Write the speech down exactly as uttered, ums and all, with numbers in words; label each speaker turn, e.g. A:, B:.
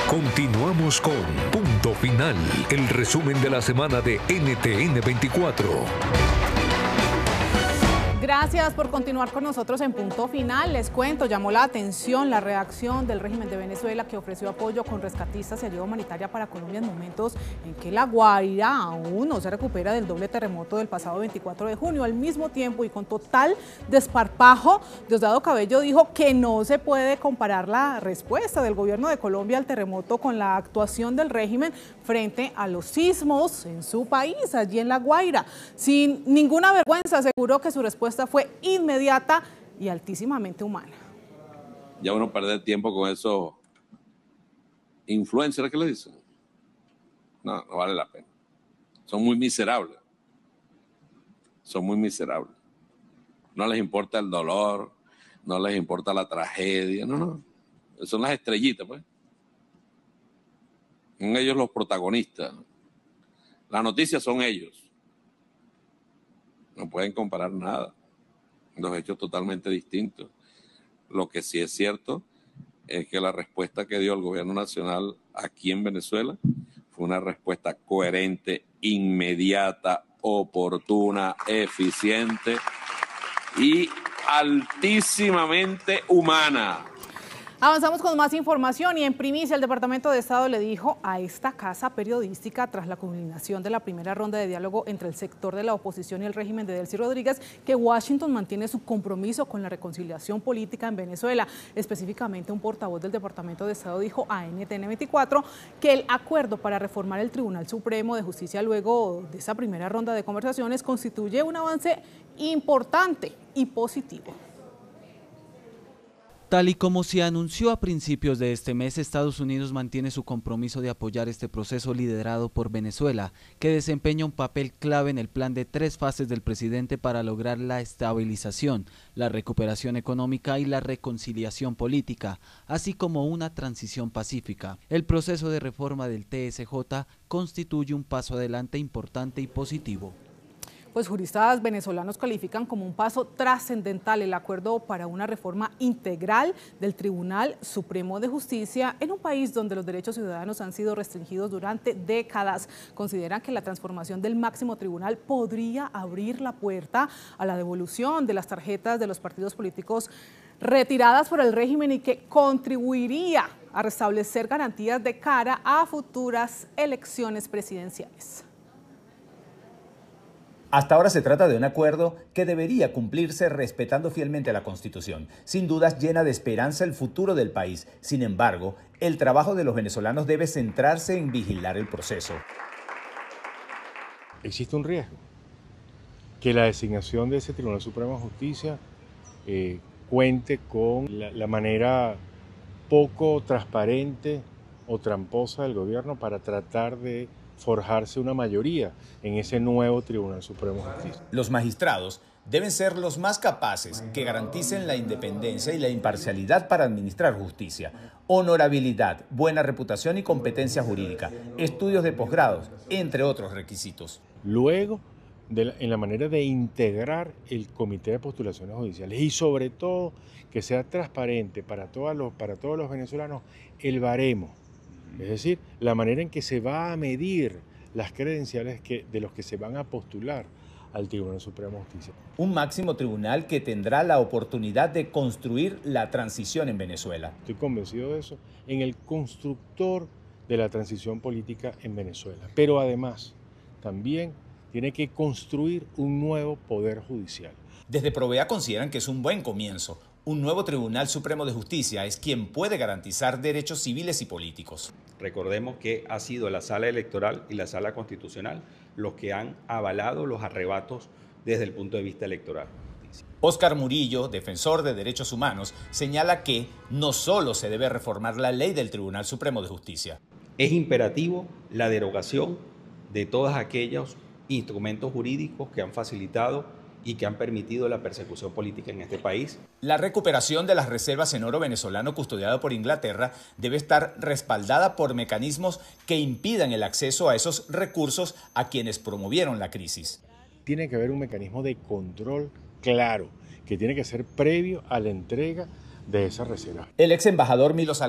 A: Continuamos con Punto Final, el resumen de la semana de N T N veinticuatro.
B: Gracias por continuar con nosotros en Punto Final. Les cuento, llamó la atención la reacción del régimen de Venezuela, que ofreció apoyo con rescatistas y ayuda humanitaria para Colombia en momentos en que La Guaira aún no se recupera del doble terremoto del pasado veinticuatro de junio. Al mismo tiempo y con total desparpajo, Diosdado Cabello dijo que no se puede comparar la respuesta del gobierno de Colombia al terremoto con la actuación del régimen frente a los sismos en su país, allí en La Guaira. Sin ninguna vergüenza, aseguró que su respuesta fue inmediata y altísimamente humana.
C: Ya uno perder tiempo con esos influencers que le dicen. No, no vale la pena. Son muy miserables. Son muy miserables. No les importa el dolor, no les importa la tragedia, no, no. Son las estrellitas, pues. Son ellos los protagonistas. Las noticias son ellos. No pueden comparar nada. Los hechos totalmente distintos. Lo que sí es cierto es que la respuesta que dio el gobierno nacional aquí en Venezuela fue una respuesta coherente, inmediata, oportuna, eficiente y altísimamente humana.
B: Avanzamos con más información y en primicia el Departamento de Estado le dijo a esta casa periodística, tras la culminación de la primera ronda de diálogo entre el sector de la oposición y el régimen de Delcy Rodríguez, que Washington mantiene su compromiso con la reconciliación política en Venezuela. Específicamente, un portavoz del Departamento de Estado dijo a N T N veinticuatro que el acuerdo para reformar el Tribunal Supremo de Justicia luego de esa primera ronda de conversaciones constituye un avance importante y positivo.
D: Tal y como se anunció a principios de este mes, Estados Unidos mantiene su compromiso de apoyar este proceso liderado por Venezuela, que desempeña un papel clave en el plan de tres fases del presidente para lograr la estabilización, la recuperación económica y la reconciliación política, así como una transición pacífica. El proceso de reforma del T S J constituye un paso adelante importante y positivo.
B: Pues juristas venezolanos califican como un paso trascendental el acuerdo para una reforma integral del Tribunal Supremo de Justicia en un país donde los derechos ciudadanos han sido restringidos durante décadas. Consideran que la transformación del máximo tribunal podría abrir la puerta a la devolución de las tarjetas de los partidos políticos retiradas por el régimen y que contribuiría a restablecer garantías de cara a futuras elecciones presidenciales.
E: Hasta ahora se trata de un acuerdo que debería cumplirse respetando fielmente la Constitución. Sin dudas llena de esperanza el futuro del país. Sin embargo, el trabajo de los venezolanos debe centrarse en vigilar el proceso.
F: Existe un riesgo que la designación de ese Tribunal Supremo de Justicia eh, cuente con la, la manera poco transparente o tramposa del gobierno para tratar de forjarse una mayoría en ese nuevo Tribunal Supremo de Justicia.
E: Los magistrados deben ser los más capaces que garanticen la independencia y la imparcialidad para administrar justicia, honorabilidad, buena reputación y competencia jurídica, estudios de posgrados, entre otros requisitos.
F: Luego, de la, en la manera de integrar el Comité de Postulaciones Judiciales y sobre todo que sea transparente para, todos los, para todos los venezolanos el baremo. Es decir, la manera en que se va a medir las credenciales que, de los que se van a postular al Tribunal Supremo de Justicia.
E: Un máximo tribunal que tendrá la oportunidad de construir la transición en Venezuela.
F: Estoy convencido de eso, en el constructor de la transición política en Venezuela. Pero además, también tiene que construir un nuevo poder judicial.
E: Desde Provea consideran que es un buen comienzo. Un nuevo Tribunal Supremo de Justicia es quien puede garantizar derechos civiles y políticos.
G: Recordemos que ha sido la Sala Electoral y la Sala Constitucional los que han avalado los arrebatos desde el punto de vista electoral.
E: Óscar Murillo, defensor de derechos humanos, señala que no solo se debe reformar la ley del Tribunal Supremo de Justicia.
G: Es imperativo la derogación de todos aquellos instrumentos jurídicos que han facilitado y que han permitido la persecución política en este país.
E: La recuperación de las reservas en oro venezolano custodiado por Inglaterra debe estar respaldada por mecanismos que impidan el acceso a esos recursos a quienes promovieron la crisis.
F: Tiene que haber un mecanismo de control claro, que tiene que ser previo a la entrega de esas reservas.
E: El ex embajador Milo Salgado